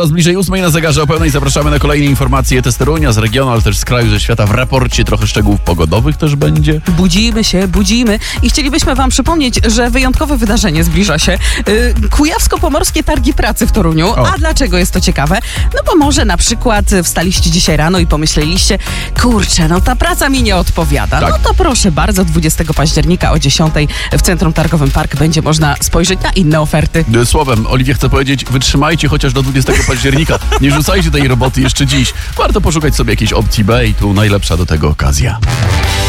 Coraz bliżej 8 na zegarze o pełnej. Zapraszamy na kolejne informacje z Torunia, z regionu, ale też z kraju, ze świata. W raporcie trochę szczegółów pogodowych też będzie. Budzimy i chcielibyśmy wam przypomnieć, że wyjątkowe wydarzenie zbliża się. Kujawsko-Pomorskie Targi Pracy w Toruniu. A dlaczego jest to ciekawe? No bo może na przykład wstaliście dzisiaj rano i pomyśleliście, kurczę, no ta praca mi nie odpowiada. Tak. No to proszę bardzo, 20 października o 10 w Centrum Targowym Park będzie można spojrzeć na inne oferty. Słowem, Oliwia chce powiedzieć, wytrzymajcie chociaż do 20 października. Nie rzucajcie tej roboty jeszcze dziś. Warto poszukać sobie jakiejś opcji B i tu najlepsza do tego okazja.